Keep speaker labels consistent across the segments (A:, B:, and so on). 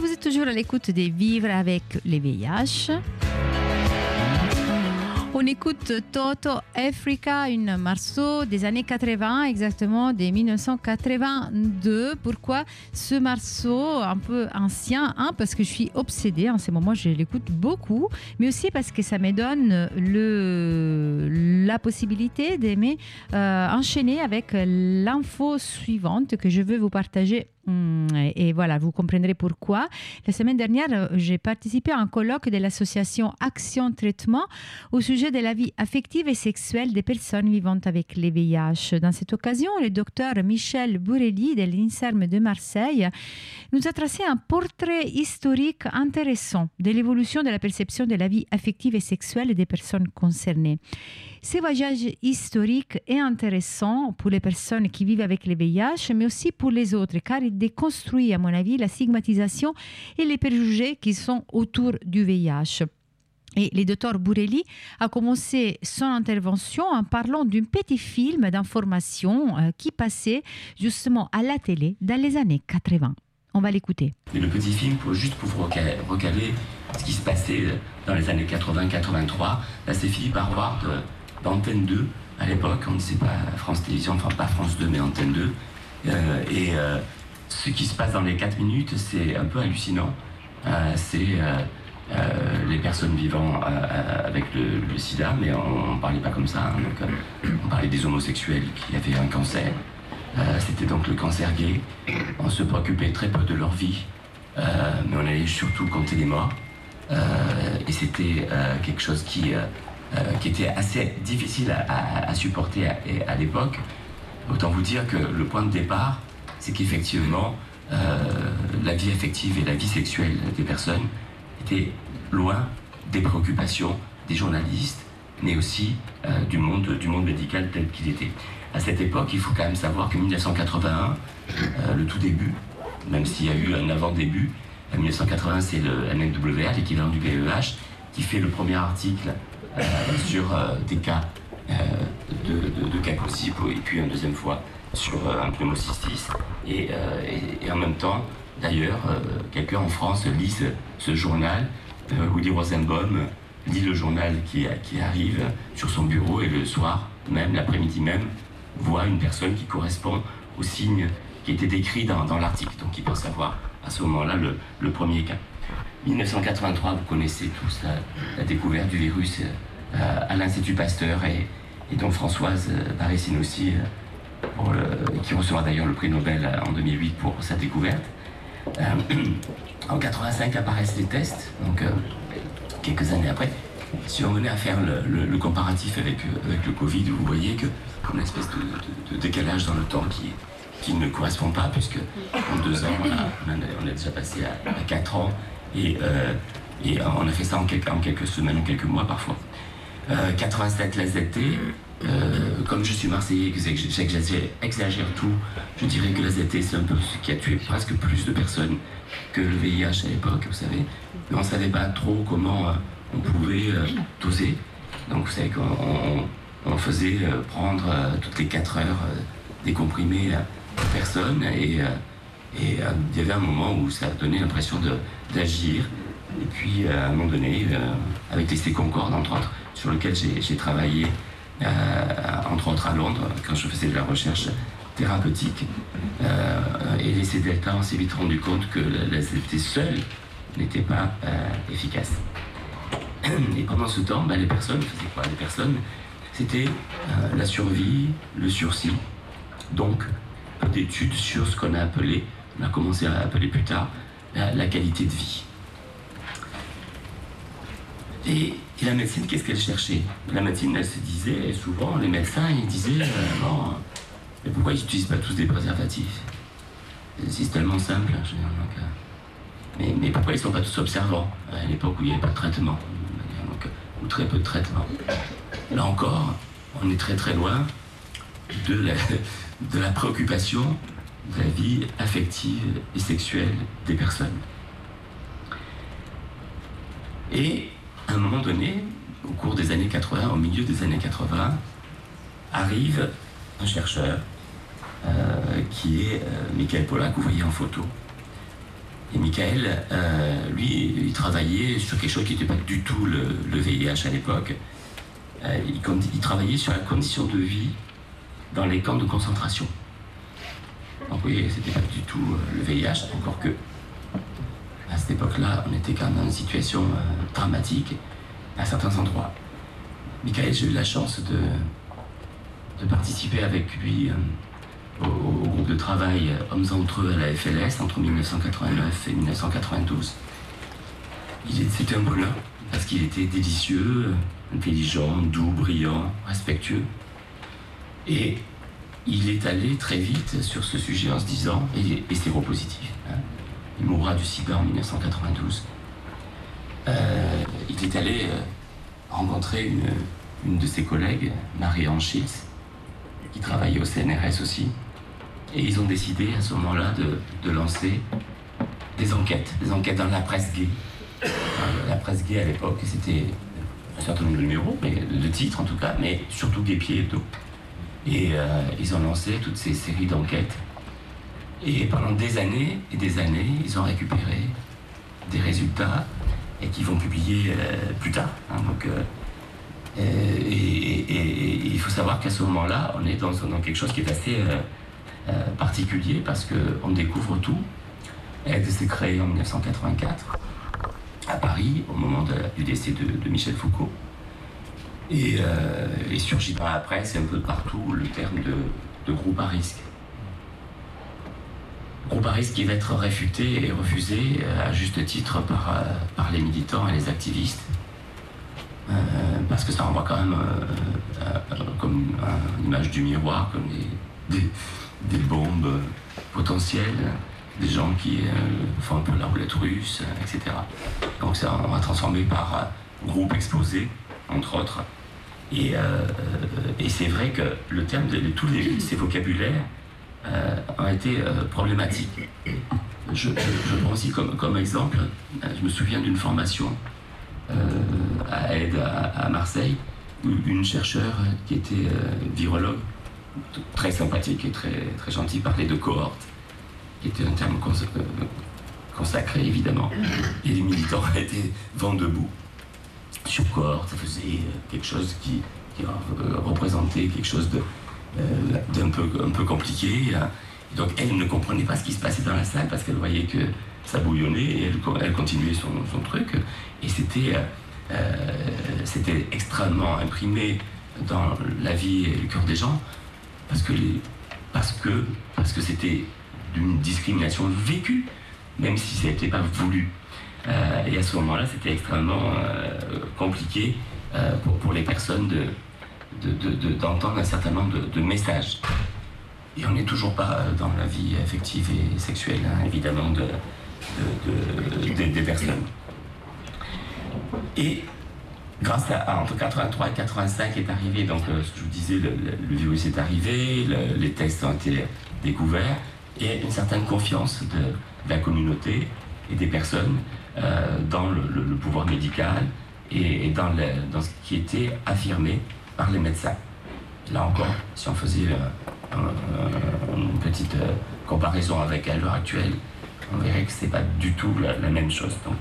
A: vous êtes toujours à l'écoute de Vivre avec les VIH. On écoute Toto Africa, un morceau des années 80, exactement, de 1982. Pourquoi ce morceau un peu ancien? Parce que je suis obsédée en ce moment, je l'écoute beaucoup, mais aussi parce que ça me donne la possibilité d'aimer enchaîner avec l'info suivante que je veux vous partager. Et voilà, vous comprendrez pourquoi. La semaine dernière, j'ai participé à un colloque de l'association Action Traitement au sujet de la vie affective et sexuelle des personnes vivant avec les VIH. Dans cette occasion, le docteur Michel Bourrelli de l'INSERM de Marseille nous a tracé un portrait historique intéressant de l'évolution de la perception de la vie affective et sexuelle des personnes concernées. Ce voyage historique est intéressant pour les personnes qui vivent avec les VIH, mais aussi pour les autres, car il déconstruit, à mon avis, la stigmatisation et les préjugés qui sont autour du VIH. Et le docteur Bourrelli a commencé son intervention en parlant d'un petit film d'information qui passait justement à la télé dans les années 80. On va l'écouter.
B: Et le petit film, juste pour vous recaler ce qui se passait dans les années 80-83, là c'est Philippe Harvard d'Antenne 2, à l'époque, on ne disait pas France Télévisions, enfin pas France 2, mais Antenne 2. Ce qui se passe dans les 4 minutes, c'est un peu hallucinant. Les personnes vivant avec le sida, mais on ne parlait pas comme ça. Hein, donc, on parlait des homosexuels qui avaient un cancer. C'était donc le cancer gay. On se préoccupait très peu de leur vie, mais on allait surtout compter les morts. Et c'était quelque chose qui était assez difficile à supporter à l'époque. Autant vous dire que le point de départ, c'est qu'effectivement, la vie affective et la vie sexuelle des personnes étaient loin des préoccupations des journalistes, mais aussi du monde médical tel qu'il était. À cette époque, il faut quand même savoir que 1981, le tout début, même s'il y a eu un avant-début, 1980 c'est le MNWA, l'équivalent du VEH, qui fait le premier article sur des cas de cas possibles, et puis une deuxième fois sur un pneumocystis. Et en même temps, d'ailleurs, quelqu'un en France lit ce journal, Willy Rosenbaum lit le journal qui arrive sur son bureau, et le soir même, l'après-midi même, voit une personne qui correspond aux signes qui étaient décrits dans l'article. Donc il pense avoir à ce moment-là le premier cas. 1983, vous connaissez tous la découverte du virus à l'Institut Pasteur, et dont Françoise Barré-Sinoussi, qui recevra d'ailleurs le prix Nobel en 2008 pour sa découverte. En 85 apparaissent les tests, donc quelques années après. Si on venait à faire le comparatif avec le Covid, vous voyez que comme une espèce de décalage dans le temps qui ne correspond pas, puisque en 2 ans, on est déjà passé à 4 ans, et on a fait ça en quelques semaines ou quelques mois parfois. 87, la ZT, comme je suis Marseillais et que j'exagère tout, je dirais que la ZT c'est un peu ce qui a tué presque plus de personnes que le VIH à l'époque, vous savez. Mais on ne savait pas trop comment on pouvait doser. Donc vous savez qu'on faisait prendre toutes les 4 heures des comprimés aux personnes, et il y avait un moment où ça donnait l'impression d'agir. Et puis à un moment donné, avec l'essai Concorde entre autres, sur lequel j'ai travaillé entre autres à Londres quand je faisais de la recherche thérapeutique, et l'essai Delta, on s'est vite rendu compte que la ZT seule n'était pas efficace. Et pendant ce temps, les personnes faisaient quoi? Les personnes, c'était la survie, le sursis, donc d'études sur ce qu'on a commencé à appeler plus tard la qualité de vie. Et la médecine, qu'est-ce qu'elle cherchait? La médecine, elle se disait, souvent, les médecins, ils disaient, bon, mais pourquoi ils n'utilisent pas tous des préservatifs? C'est tellement simple. Mais pourquoi ils ne sont pas tous observants à l'époque où il n'y avait pas de traitement, ou très peu de traitement? Là encore, on est très très loin de la préoccupation de la vie affective et sexuelle des personnes. Et à un moment donné, au cours des années 80, au milieu des années 80, arrive un chercheur qui est Michael Pollack, vous voyez en photo. Et Michael, lui, il travaillait sur quelque chose qui n'était pas du tout le VIH à l'époque. Il travaillait sur la condition de vie dans les camps de concentration. Donc oui, c'était pas du tout le VIH, encore que à cette époque-là, on était quand même dans une situation dramatique à certains endroits. Michael, j'ai eu la chance de participer avec lui au groupe de travail Hommes entre eux à la FLS entre 1989 et 1992. C'était un bonheur parce qu'il était délicieux, intelligent, doux, brillant, respectueux. Et il est allé très vite sur ce sujet en se disant, et séropositif, hein, il mourra du sida en 1992. Il est allé rencontrer une de ses collègues, Marie-Ange Schiltz, qui travaillait au CNRS aussi. Et ils ont décidé à ce moment-là de lancer des enquêtes dans la presse gay. La presse gay à l'époque, c'était un certain nombre de numéros, mais de titres en tout cas, mais surtout Gay Pied Hebdo. Et ils ont lancé toutes ces séries d'enquêtes. Et pendant des années et des années, ils ont récupéré des résultats et qu'ils vont publier plus tard. Hein, donc, et il faut savoir qu'à ce moment-là, on est dans quelque chose qui est assez particulier parce qu'on découvre tout. Aide s'est créée en 1984 à Paris au moment du décès de Michel Foucault. Et surgit dans la presse et un peu partout le terme de groupe à risque. Groupe à risque qui va être réfuté et refusé à juste titre par les militants et les activistes. Parce que ça renvoie quand même comme une image du miroir, comme des bombes potentielles, des gens qui font un peu la roulette russe, etc. Donc ça, on va transformer par groupe explosé, entre autres. Et c'est vrai que le terme de tous ces vocabulaires ont été problématiques. Je prends aussi comme exemple, je me souviens d'une formation à Aide à Marseille, où une chercheure qui était virologue, très sympathique et très, très gentille, parlait de cohorte, qui était un terme consacré évidemment. Et les militants étaient vent debout sur cohorte, ça faisait quelque chose qui représentait quelque chose d'un peu compliqué. Et donc elle ne comprenait pas ce qui se passait dans la salle parce qu'elle voyait que ça bouillonnait et elle continuait son truc. Et c'était extrêmement imprimé dans la vie et le cœur des gens parce que c'était d'une discrimination vécue, même si ça n'était pas voulu. Et à ce moment-là, c'était extrêmement compliqué pour les personnes d'entendre un certain nombre de messages. Et on n'est toujours pas dans la vie affective et sexuelle, hein, évidemment, des personnes. Et grâce entre 83 et 85 est arrivé, donc ce que je vous disais, le virus est arrivé, les tests ont été découverts, et une certaine confiance de la communauté et des personnes dans le pouvoir médical et dans ce qui était affirmé par les médecins. Là encore, si on faisait une petite comparaison avec à l'heure actuelle, on verrait que c'est pas du tout la même chose. Donc,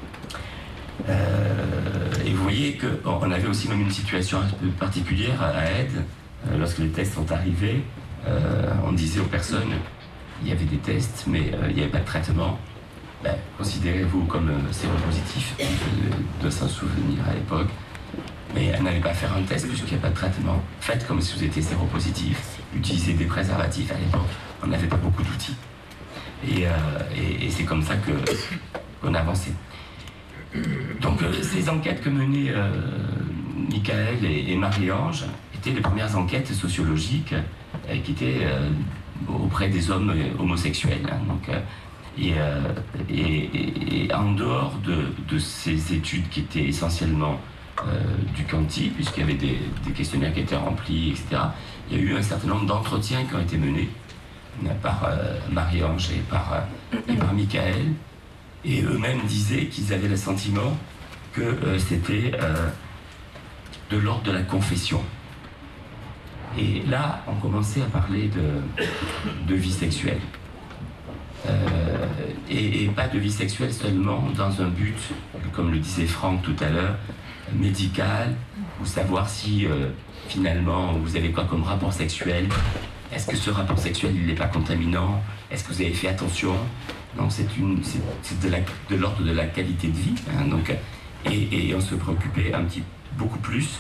B: et vous voyez qu'on avait aussi même une situation un peu particulière à Aide. Lorsque les tests sont arrivés, on disait aux personnes, il y avait des tests, mais il n'y avait pas de traitement. Ben, considérez-vous comme séropositif, de s'en souvenir à l'époque, mais n'allez pas faire un test puisqu'il n'y a pas de traitement. Faites comme si vous étiez séropositif, utilisez des préservatifs. À l'époque, on n'avait pas beaucoup d'outils. Et c'est comme ça qu'on avançait. Donc ces enquêtes que menaient Michael et Marie-Ange étaient les premières enquêtes sociologiques qui étaient auprès des hommes homosexuels. Hein, donc, et en dehors de ces études qui étaient essentiellement du quanti, puisqu'il y avait des questionnaires qui étaient remplis, etc., il y a eu un certain nombre d'entretiens qui ont été menés par Marie-Ange et par Michael. Et eux-mêmes disaient qu'ils avaient le sentiment que c'était de l'ordre de la confession. Et là, on commençait à parler de vie sexuelle. et pas de vie sexuelle seulement dans un but, comme le disait Franck tout à l'heure, médical, ou savoir si finalement vous avez quoi comme rapport sexuel, est-ce que ce rapport sexuel il n'est pas contaminant, est-ce que vous avez fait attention. Donc c'est de l'ordre de la qualité de vie, hein, donc, et on se préoccupait beaucoup plus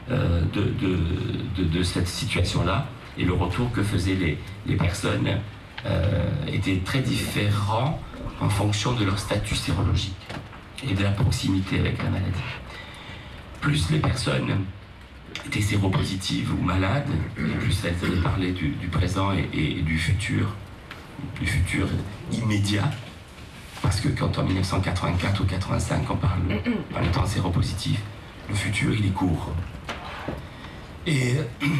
B: de cette situation-là, et le retour que faisaient les personnes était très différent en fonction de leur statut sérologique et de la proximité avec la maladie. Plus les personnes étaient séropositives ou malades, et plus elles allaient parler du présent et du futur immédiat, parce que quand en 1984 ou 85 on parle en étant séropositif, le futur il est court. Et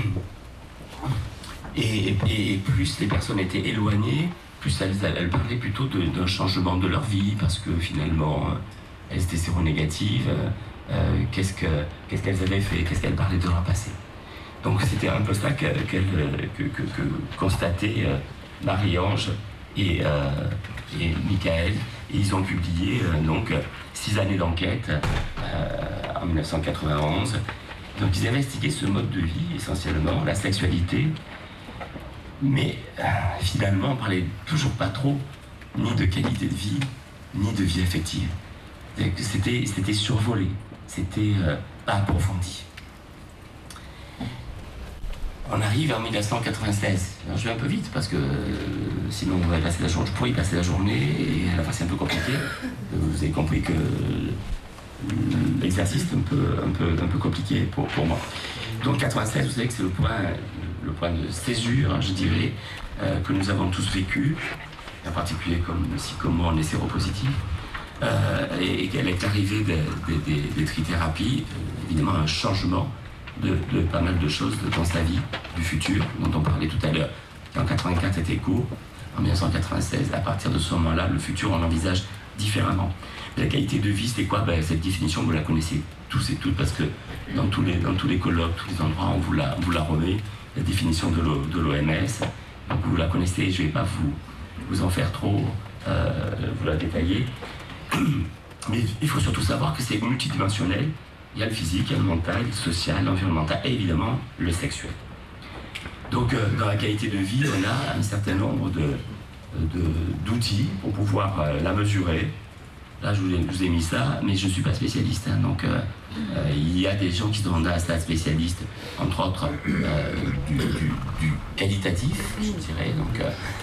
B: plus les personnes étaient éloignées, plus elles parlaient plutôt d'un changement de leur vie, parce que finalement, elles étaient séronégatives, qu'est-ce qu'elles avaient fait, qu'est-ce qu'elles parlaient de leur passé. Donc c'était un peu ça que constataient Marie-Ange et Michael. Et ils ont publié 6 années d'enquête en 1991. Donc ils investiguaient ce mode de vie, essentiellement, la sexualité. Mais finalement, on ne parlait toujours pas trop ni de qualité de vie, ni de vie affective. C'était survolé, c'était pas approfondi. On arrive en 1996. Alors, je vais un peu vite parce que sinon on va passer la journée. Je pourrais y passer la journée et à la fin c'est un peu compliqué. Vous avez compris que l'exercice est un peu compliqué pour moi. Donc 96, vous savez que c'est le point de césure, je dirais, que nous avons tous vécu, en particulier comme moi on est séropositif, et qu'avec l'arrivée des trithérapies, évidemment un changement de pas mal de choses dans sa vie, du futur, dont on parlait tout à l'heure. En 84 c'était court, en 1996, à partir de ce moment-là, le futur on l'envisage différemment. La qualité de vie, c'est quoi? Cette définition, vous la connaissez tous et toutes, parce que dans tous les colloques, tous les endroits, on vous la remet, la définition de l'OMS. Donc vous la connaissez, je ne vais pas vous en faire trop, vous la détailler. Mais il faut surtout savoir que c'est multidimensionnel. Il y a le physique, il y a le mental, le social, l'environnemental et évidemment le sexuel. Donc dans la qualité de vie, on a un certain nombre d'outils pour pouvoir la mesurer. Là, je vous ai mis ça, mais je ne suis pas spécialiste. Hein, donc, il y a des gens qui sont dans un stade spécialiste, entre autres du qualitatif, je dirais. Donc,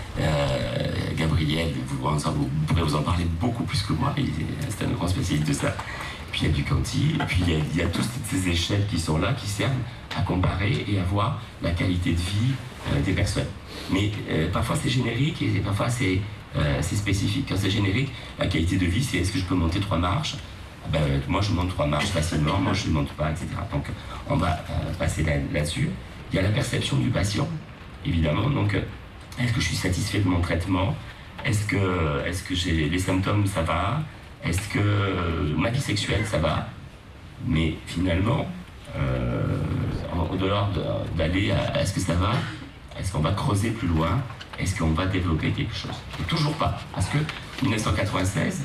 B: Gabriel, vous pourrez vous en parler beaucoup plus que moi. C'est un grand spécialiste de ça. Puis il y a du quanti, et puis il y a toutes ces échelles qui sont là, qui servent à comparer et à voir la qualité de vie des personnes. Mais parfois c'est générique et parfois c'est spécifique. Quand c'est générique, la qualité de vie, c'est est-ce que je peux monter 3 marches? Moi je monte 3 marches facilement, moi je ne monte pas, etc. Donc on va passer là-dessus. Il y a la perception du patient, évidemment. Donc est-ce que je suis satisfait de mon traitement? Est-ce que j'ai les symptômes, ça va? Est-ce que ma vie sexuelle, ça va? Mais finalement, au-delà d'aller à est-ce que ça va? Est-ce qu'on va creuser plus loin? Est-ce qu'on va développer quelque chose? Et toujours pas. Parce que 1996,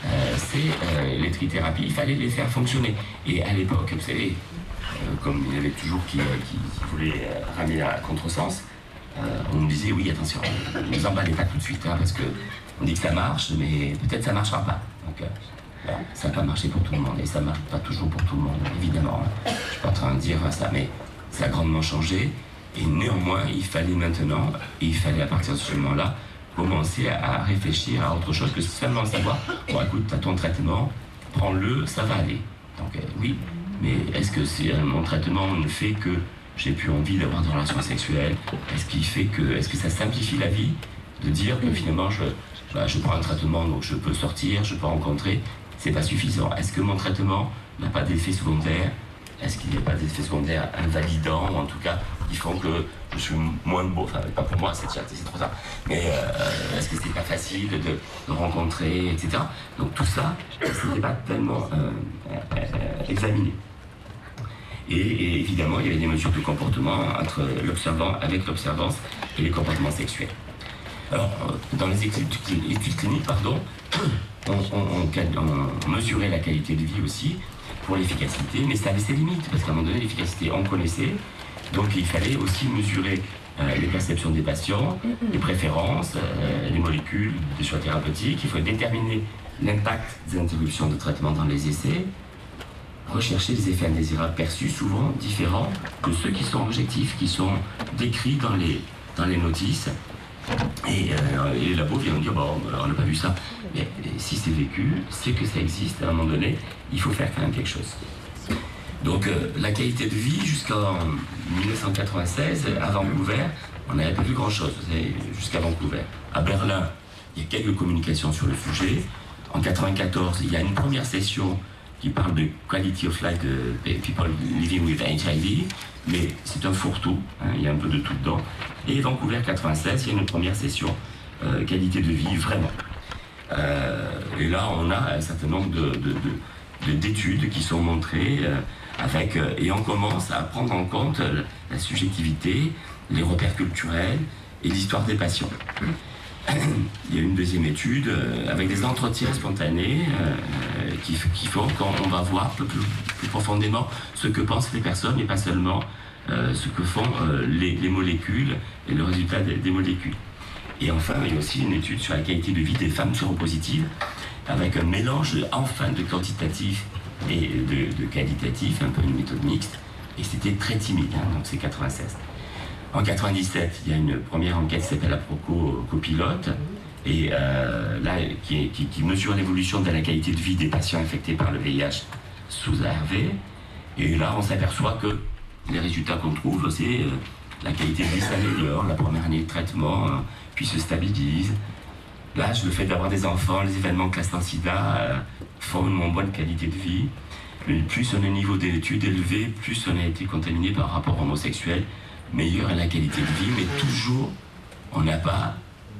B: c'est les trithérapies, il fallait les faire fonctionner. Et à l'époque, vous savez, comme il y avait toujours qui voulaient ramener à contresens, on nous disait oui, attention, ne vous emballez pas tout de suite, hein, parce qu'on dit que ça marche, mais peut-être ça ne marchera pas. Donc, ça n'a pas marché pour tout le monde, et ça ne marche pas toujours pour tout le monde, évidemment. Je ne suis pas en train de dire ça, mais ça a grandement changé. Et néanmoins, il fallait maintenant, et il fallait à partir de ce moment-là, commencer à réfléchir à autre chose que seulement savoir, bon écoute, tu as ton traitement, prends-le, ça va aller. Donc oui, mais est-ce que mon traitement ne fait que j'ai plus envie d'avoir des relations sexuelles? Est-ce que ça simplifie la vie de dire que finalement je prends un traitement, donc je peux sortir, je peux rencontrer? C'est pas suffisant. Est-ce que mon traitement n'a pas d'effet secondaire? Est-ce qu'il n'y a pas d'effets secondaires invalidants, ou en tout cas qui font que je suis moins beau? Enfin, pas pour moi, c'est trop tard. Mais est-ce que c'est pas facile de rencontrer, etc. Donc tout ça, c'était pas tellement examiné. Et évidemment, il y avait des mesures de comportement avec l'observance et les comportements sexuels. Alors, dans les études cliniques, pardon, on mesurait la qualité de vie aussi pour l'efficacité, mais ça avait ses limites, parce qu'à un moment donné, l'efficacité, on connaissait, donc il fallait aussi mesurer les perceptions des patients, les préférences, les molécules, les choix thérapeutiques. Il faut déterminer l'impact des interruptions de traitement dans les essais, rechercher les effets indésirables perçus, souvent différents de ceux qui sont objectifs, qui sont décrits dans les notices. Et les labos viennent nous dire, bon, on n'a pas vu ça. Mais si c'est vécu, c'est que ça existe, à un moment donné, il faut faire quand même quelque chose. Donc la qualité de vie jusqu'en 1996, à Vancouver, on n'avait pas vu grand-chose, jusqu'à Vancouver. À Berlin, il y a quelques communications sur le sujet. En 1994, il y a une première session qui parle de quality of life de people living with HIV, mais c'est un fourre-tout, hein, il y a un peu de tout dedans. Et Vancouver 96, il y a une première session qualité de vie, vraiment. Et là, on a un certain nombre d'études qui sont montrées et on commence à prendre en compte la subjectivité, les repères culturels et l'histoire des patients. Il y a une deuxième étude avec des entretiens spontanés qui font qu'on va voir plus profondément ce que pensent les personnes, mais pas seulement ce que font les molécules et le résultat des molécules. Et enfin, il y a aussi une étude sur la qualité de vie des femmes séropositives avec un mélange enfin de quantitatif et de qualitatif, un peu une méthode mixte, et c'était très timide, hein, donc c'est 96. En 97, il y a une première enquête qui s'appelle la Copilote, et là, qui mesure l'évolution de la qualité de vie des patients infectés par le VIH sous ARV. Et là, on s'aperçoit que les résultats qu'on trouve, c'est la qualité de vie s'améliore, la première année de traitement, puis se stabilise. L'âge, le fait d'avoir des enfants, les événements classés en sida font une bonne qualité de vie. Plus on a un niveau d'études élevé, plus on a été contaminé par rapport homosexuel, meilleure est la qualité de vie, mais toujours, on n'a pas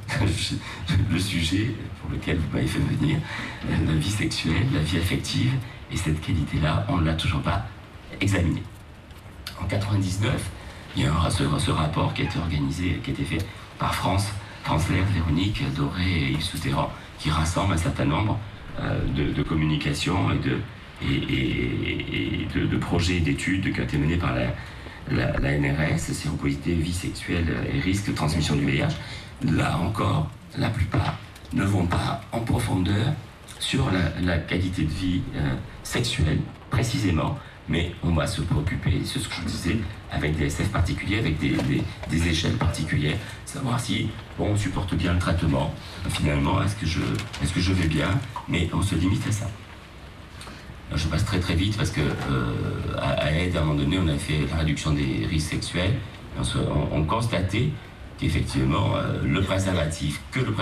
B: le sujet pour lequel vous m'avez fait venir, la vie sexuelle, la vie affective, et cette qualité-là, on ne l'a toujours pas examinée. En 99, il y a ce rapport qui a été organisé, qui a été fait par France Lair, Véronique Doré et Yves Souterrain, qui rassemble un certain nombre de communications et de projets d'études qui ont été menés par la NRS, séroposité, vie sexuelle et risque de transmission du VIH. Là encore, la plupart ne vont pas en profondeur sur la qualité de vie sexuelle, précisément, mais on va se préoccuper, c'est ce que je disais, avec des SF particuliers, avec des échelles particulières, savoir si on supporte bien le traitement, finalement, est-ce que je vais bien, mais on se limite à ça. Je passe très très vite parce que à Aide, à un moment donné, on a fait la réduction des risques sexuels. On constatait qu'effectivement, tout le préservatif,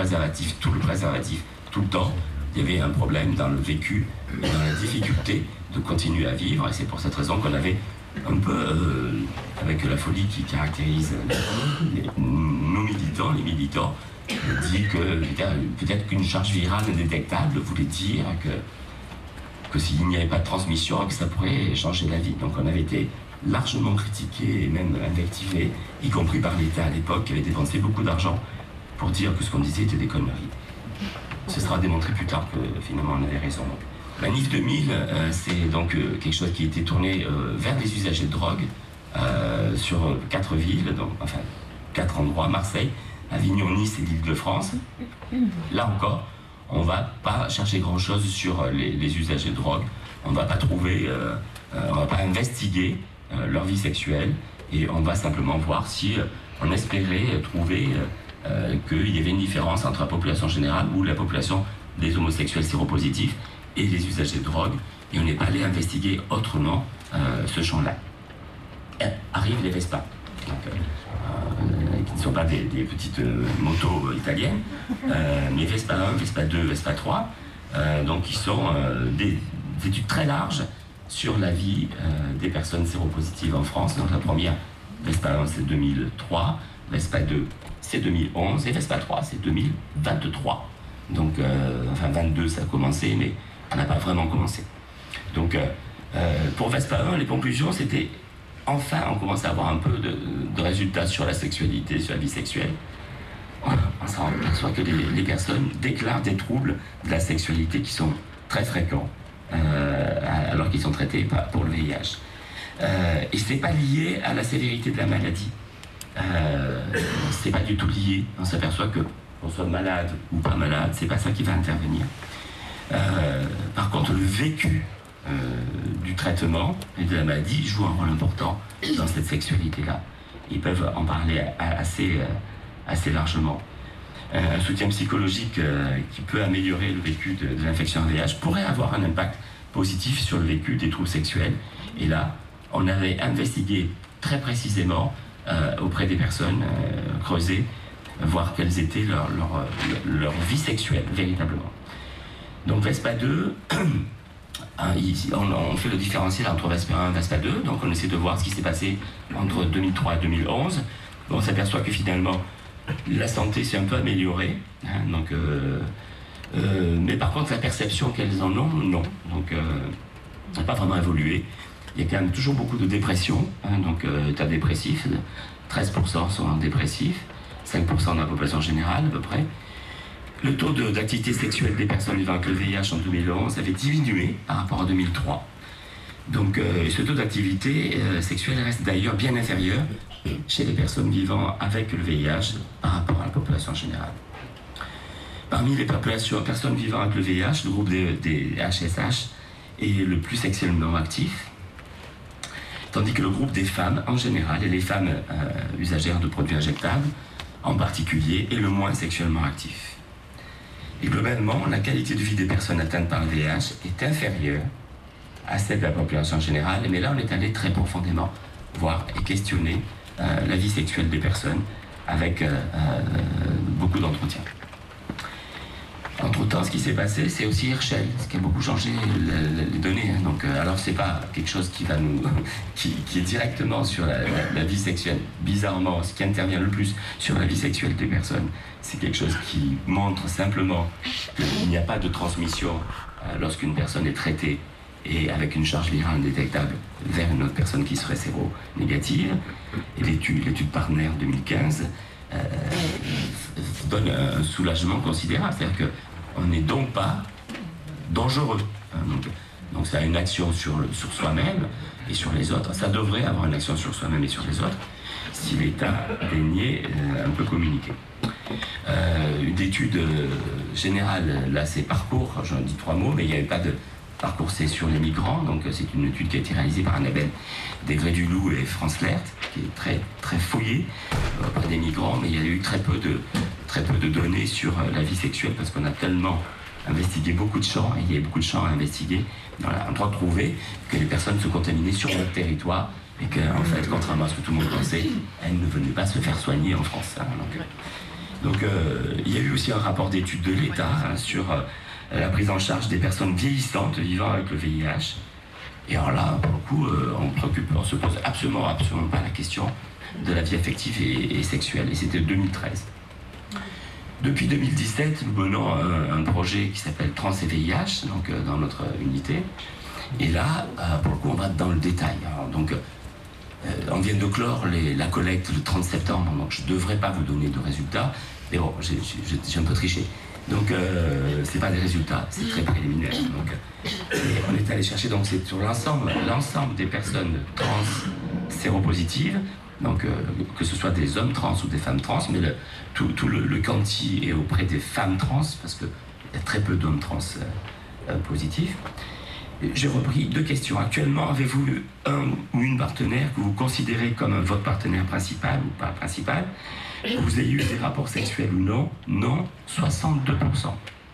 B: tout le temps, il y avait un problème dans le vécu et dans la difficulté de continuer à vivre. Et c'est pour cette raison qu'on avait un peu, avec la folie qui caractérise nos militants, les militants, dit que peut-être qu'une charge virale indétectable voulait dire que s'il n'y avait pas de transmission, que ça pourrait changer la vie. Donc on avait été largement critiqué et même invectivé, y compris par l'État à l'époque, qui avait dépensé beaucoup d'argent pour dire que ce qu'on disait était des conneries. Ce sera démontré plus tard que finalement on avait raison. Manif 2000, c'est donc quelque chose qui a été tourné vers les usagers de drogue sur 4 villes, donc, enfin 4 endroits, Marseille, Avignon, Nice et l'Île-de-France. Là encore, on ne va pas chercher grand-chose sur les usagers de drogue. On ne va pas trouver, on ne va pas investiguer leur vie sexuelle, et on va simplement voir si on espérait trouver qu'il y avait une différence entre la population générale ou la population des homosexuels séropositifs et les usagers de drogue, et on n'est pas allé investiguer autrement ce champ-là. Arrivent les Vespa, qui ne sont pas des petites motos italiennes, mais Vespa 1, Vespa 2, Vespa 3, donc qui sont des études très larges sur la vie des personnes séropositives en France. Donc la première, Vespa 1, c'est 2003, Vespa 2, c'est 2011, et Vespa 3, c'est 2023. Donc, enfin 22, ça a commencé, mais on n'a pas vraiment commencé. Donc, pour Vespa 1, les conclusions, c'était enfin, on commence à avoir un peu de résultats sur la sexualité, sur la vie sexuelle. On on s'en aperçoit que les personnes déclarent des troubles de la sexualité qui sont très fréquents, alors qu'ils sont traités pour le VIH. Et ce n'est pas lié à la sévérité de la maladie. C'est pas du tout lié. On s'aperçoit que qu'on soit malade ou pas malade, c'est pas ça qui va intervenir. Par contre, le vécu du traitement et de la maladie joue un rôle important dans cette sexualité-là. Ils peuvent en parler assez largement. Un soutien psychologique qui peut améliorer le vécu de l'infection VIH pourrait avoir un impact positif sur le vécu des troubles sexuels. Et là, on avait investigué très précisément auprès des personnes, creusé, voir quelles étaient leur vie sexuelle, véritablement. Donc VESPA 2, on fait le différentiel entre VESPA 1 et VESPA 2, donc on essaie de voir ce qui s'est passé entre 2003 et 2011. On s'aperçoit que finalement, la santé s'est un peu améliorée, hein, donc, mais par contre la perception qu'elles en ont, non. Donc n'a pas vraiment évolué. Il y a quand même toujours beaucoup de dépression, hein, donc état dépressif, 13% sont dépressifs, 5% de la population générale à peu près. Le taux d'activité sexuelle des personnes vivant avec le VIH en 2011 avait diminué par rapport à 2003. Donc ce taux d'activité sexuelle reste d'ailleurs bien inférieur chez les personnes vivant avec le VIH par rapport à la population générale. Parmi les personnes vivant avec le VIH, le groupe des HSH est le plus sexuellement actif, tandis que le groupe des femmes en général et les femmes usagères de produits injectables en particulier est le moins sexuellement actif. Et globalement, la qualité de vie des personnes atteintes par le VIH est inférieure à celle de la population générale, mais là on est allé très profondément voir et questionner la vie sexuelle des personnes avec beaucoup d'entretiens. Entre-temps, ce qui s'est passé, c'est aussi Herschel, ce qui a beaucoup changé les données. Hein. Donc, alors, c'est pas quelque chose qui va qui est directement sur la vie sexuelle. Bizarrement, ce qui intervient le plus sur la vie sexuelle des personnes, c'est quelque chose qui montre simplement qu'il n'y a pas de transmission lorsqu'une personne est traitée et avec une charge virale indétectable vers une autre personne qui serait séronégative. Et l'étude Partner 2015 donne un soulagement considérable, c'est-à-dire qu'on n'est donc pas dangereux. Donc ça a une action sur soi-même et sur les autres. Ça devrait avoir une action sur soi-même et sur les autres si l'État daignait un peu communiquer. Une étude générale, là c'est parcours, j'en dis 3 mots, mais il n'y avait pas de parcours, c'est sur les migrants, donc c'est une étude qui a été réalisée par Annabelle Desgrès-Duloup et France Lert, qui est très, très fouillée auprès des migrants, mais il y a eu très peu de données sur la vie sexuelle, parce qu'on a tellement investigué beaucoup de champs, et il y a beaucoup de champs à investiguer. On doit trouver que les personnes se contaminaient sur notre territoire, et qu'en fait, contrairement à ce que tout le monde pensait, elles ne venaient pas se faire soigner en France. Hein, donc il y a eu aussi un rapport d'étude de l'État sur la prise en charge des personnes vieillissantes vivant avec le VIH. Et alors là, pour le coup, on se pose absolument pas la question de la vie affective et sexuelle. Et c'était 2013. Depuis 2017, nous menons un projet qui s'appelle Trans et VIH, donc dans notre unité. Et là, pour le coup, on va dans le détail. Alors, donc, on vient de clore la collecte le 30 septembre, donc je ne devrais pas vous donner de résultats. Mais bon, j'ai un peu triché. Donc, c'est pas des résultats, c'est très préliminaire. Donc, on est allé chercher, donc c'est sur l'ensemble des personnes trans séropositives, donc que ce soit des hommes trans ou des femmes trans, mais tout le quanti est auprès des femmes trans, parce qu'il y a très peu d'hommes trans positifs. J'ai repris 2 questions. Actuellement, avez-vous un ou une partenaire que vous considérez comme votre partenaire principal ou pas principal? Vous ayez eu des rapports sexuels ou non? Non, 62%.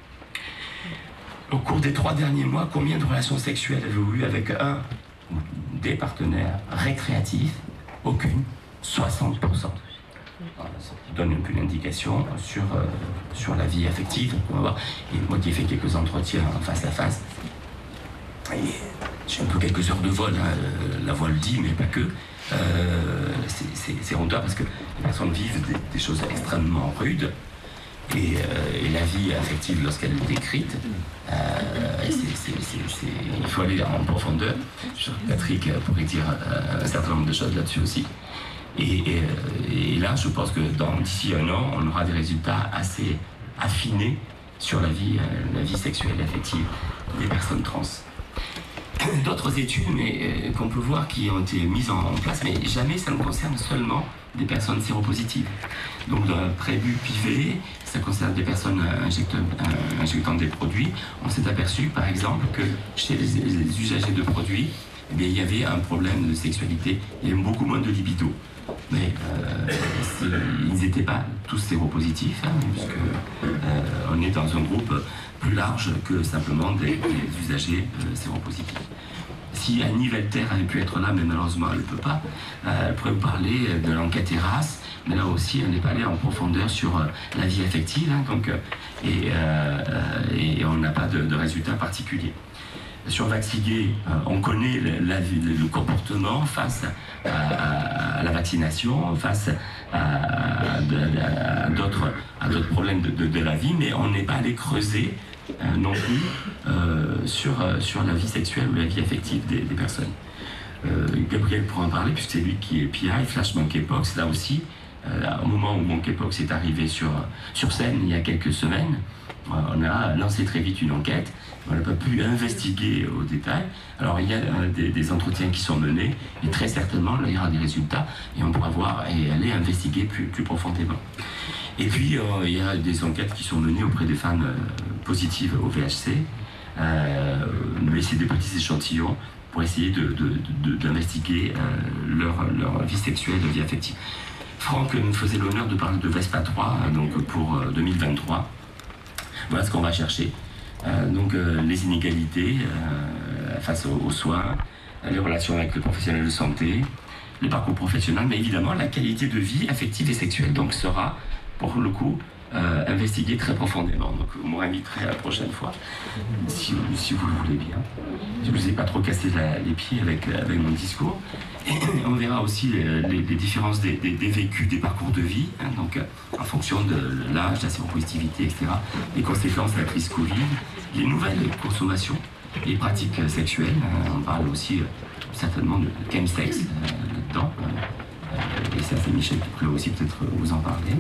B: Au cours des 3 derniers mois, combien de relations sexuelles avez-vous eu avec un ou des partenaires récréatifs? Aucune, 60%. Voilà, ça donne un peu l'indication sur la vie affective. On va voir. Et moi qui ai fait quelques entretiens face à face, j'ai un peu quelques heures de vol, hein, la voix le dit, mais pas que. C'est honteux parce que les personnes vivent des choses extrêmement rudes et la vie affective lorsqu'elle est décrite, il faut aller en profondeur. Patrick pourrait dire un certain nombre de choses là-dessus aussi. Et là, je pense que d'ici un an, on aura des résultats assez affinés sur la vie sexuelle et affective des personnes trans. D'autres études qu'on peut voir qui ont été mises en place, mais jamais ça ne concerne seulement des personnes séropositives. Donc dans le prébu pivé, ça concerne des personnes injectant des produits. On s'est aperçu par exemple que chez les usagers de produits, eh bien, il y avait un problème de sexualité, il y avait beaucoup moins de libido. Mais ils n'étaient pas tous séropositifs, hein, puisque on est dans un groupe plus large que simplement des usagers séropositifs. Si Annie Velter avait pu être là, mais malheureusement elle ne peut pas, elle pourrait vous parler de l'enquête ERAS, mais là aussi elle n'est pas allée en profondeur sur la vie affective, hein, et on n'a pas de résultats particuliers. Sur Vaxigay, on connaît le comportement face à la vaccination, face à d'autres problèmes de la vie, mais on n'est pas allé creuser non plus sur la vie sexuelle ou la vie affective des personnes. Gabriel pourra en parler puisque c'est lui qui est PI, Flash Monkeypox. Là aussi, au moment où Monkeypox est arrivé sur scène il y a quelques semaines, on a lancé très vite une enquête. On n'a pas pu investiguer au détail. Alors il y a des entretiens qui sont menés et très certainement là, il y aura des résultats et on pourra voir et aller investiguer plus profondément. Et puis il y a des enquêtes qui sont menées auprès des femmes positives au VHC, mais c'est des petits échantillons pour essayer d'investiguer leur vie sexuelle, leur vie affective. Franck nous faisait l'honneur de parler de Vespa 3 donc pour 2023. Voilà ce qu'on va chercher. Les inégalités face aux soins, les relations avec le professionnel de santé, le parcours professionnel, mais évidemment la qualité de vie affective et sexuelle donc sera pour le coup investiguée très profondément. Donc vous me réinviterez la prochaine fois si vous le voulez bien. Je ne vous ai pas trop cassé les pieds avec mon discours. Et on verra aussi les différences des vécus, des parcours de vie, hein, donc en fonction de l'âge, la séropositivité, etc. Les conséquences de la crise Covid, les nouvelles consommations, les pratiques sexuelles. On parle aussi certainement de chemsex là-dedans. Et ça, c'est Michel qui pourrait aussi peut-être vous en parler.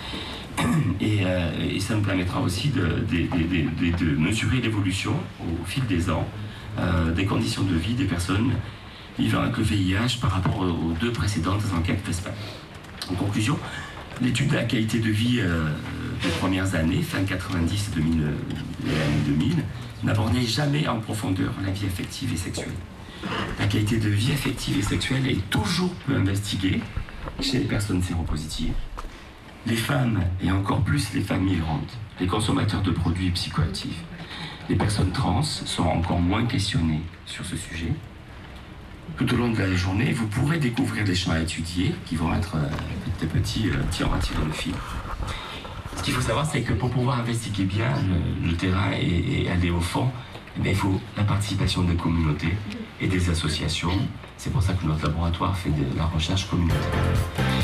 B: Et ça nous permettra aussi de mesurer l'évolution au fil des ans des conditions de vie des personnes vivant avec le VIH par rapport aux deux précédentes enquêtes VESPA. En conclusion, l'étude de la qualité de vie des premières années, fin 90 et l'année 2000, n'abordait jamais en profondeur la vie affective et sexuelle. La qualité de vie affective et sexuelle est toujours peu investiguée chez les personnes séropositives. Les femmes, et encore plus les femmes migrantes, les consommateurs de produits psychoactifs, les personnes trans sont encore moins questionnées sur ce sujet. Tout au long de la journée, vous pourrez découvrir des champs à étudier qui vont être des petits tirant à tirer le fil. Ce qu'il faut savoir, c'est que pour pouvoir investiguer bien le terrain et aller au fond, il faut la participation des communautés et des associations. C'est pour ça que notre laboratoire fait de la recherche communautaire.